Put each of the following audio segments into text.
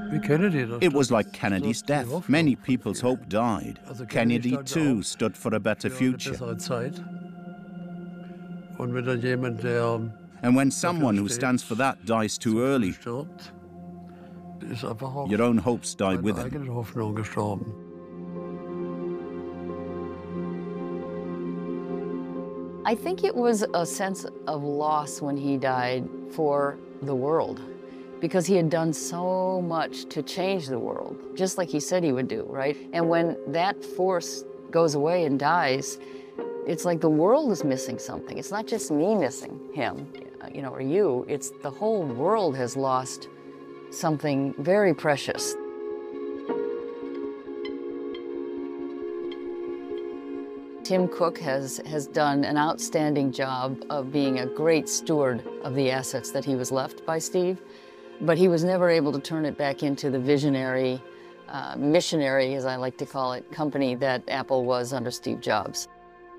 It was like Kennedy's death. Many people's hope died. Kennedy, too, stood for a better future. And when someone who stands for that dies too early, your own hopes die with him. I think it was a sense of loss when he died for the world, because he had done so much to change the world, just like he said he would do, right? And when that force goes away and dies, it's like the world is missing something. It's not just me missing him, you know, or you. It's the whole world has lost something very precious. Tim Cook has done an outstanding job of being a great steward of the assets that he was left by Steve, but he was never able to turn it back into the visionary, missionary, as I like to call it, company that Apple was under Steve Jobs.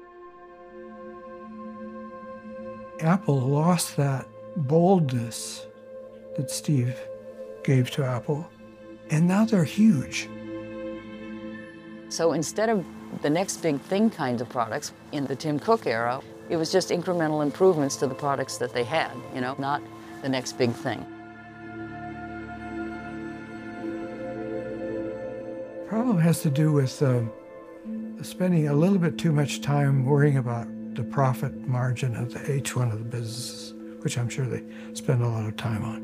Apple lost that boldness that Steve gave to Apple, and now they're huge. So instead of the next big thing kinds of products in the Tim Cook era, it was just incremental improvements to the products that they had, you know, not the next big thing. The problem has to do with spending a little bit too much time worrying about the profit margin of each one of the businesses, which I'm sure they spend a lot of time on.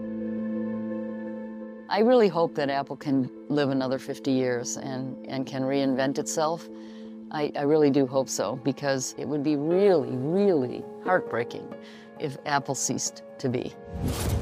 I really hope that Apple can live another 50 years and can reinvent itself. I really do hope so, because it would be really, really heartbreaking if Apple ceased to be.